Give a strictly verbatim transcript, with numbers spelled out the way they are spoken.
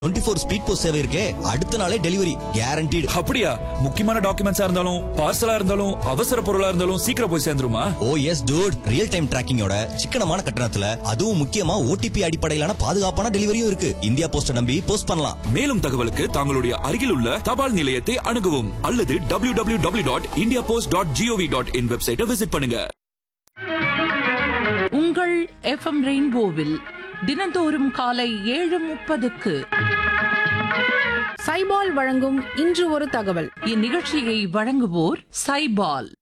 Twenty four speed post சேவை இருக்கே, அடுத்த நாளே டெலிவரி கேரண்டீடு. அப்படியா? முக்கியமான டாக்குமெண்ட்ஸா இருந்தாலும் பார்சலா இருந்தாலும் அவசர பொருளா இருந்தாலும் சீக்கிரம் போய் சேர்ந்துருமா? ஓ எஸ் டூட், ரியல் டைம் டிராக்கிங்கோட சிக்கனமான கட்டணத்துல அதுவும் முக்கியமா ஓடிபி அடிப்படையிலான பாதுகாப்பான டெலிவரியும் இருக்கு. இந்தியா போஸ்ட நம்பி போஸ்ட் பண்ணலாம். மேலும் தகவலுக்கு தங்களுடைய அருகில் உள்ள தபால் நிலையத்தை அணுகவும் அல்லது W W W dot India post dot gov dot in வெப்சைட்டை விசிட் பண்ணுங்க. உங்கள் எஃப்எம் ரெயின்போவில் தினந்தோறும் காலை ஏழு முப்பதுக்கு சைபால் வழங்கும் இன்று ஒரு தகவல். இந்நிகழ்ச்சியை வழங்குவோர் சைபால்.